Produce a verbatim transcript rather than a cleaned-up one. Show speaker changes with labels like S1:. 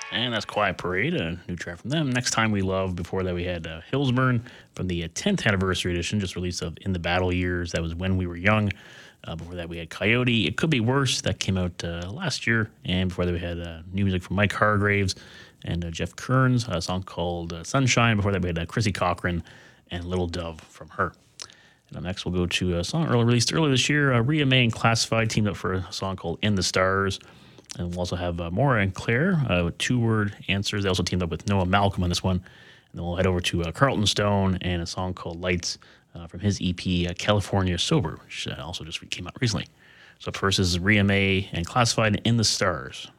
S1: And that's Quiet Parade, a new track from them. Next Time We Love. Before that, we had uh, Hillsburn from the uh, tenth anniversary edition, just released of In the Battle Years. That was When We Were Young. Uh, before that, we had Coyote. It Could Be Worse. That came out uh, last year. And before that, we had uh, new music from Mike Hargraves and uh, Jeff Kearns, a song called uh, Sunshine. Before that, we had uh, Chrissy Cochran and Little Dove from her. And up next, we'll go to a song early, released earlier this year. Uh, Rhea May and Classified teamed up for a song called In the Stars. And we'll also have uh, Maura and Claire uh, with two-word answers. They also teamed up with Noah Malcolm on this one. And then we'll head over to uh, Carlton Stone and a song called Lights uh, from his E P, uh, California Sober, which uh, also just came out recently. So first is Rhea May and Classified In the Stars.